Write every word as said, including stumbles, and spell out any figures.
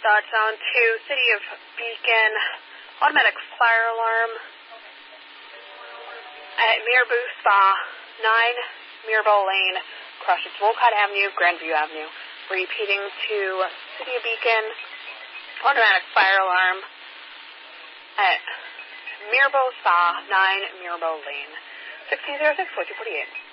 Dodge Zone to City of Beacon, automatic fire alarm at Mirabou Spa, nine Mirabel Lane, Crossroads Wolcott Avenue, Grandview Avenue. Repeating to City of Beacon, automatic fire alarm at Mirabel Spa, nine Mirabel Lane, sixteen oh six, fourteen forty-eight.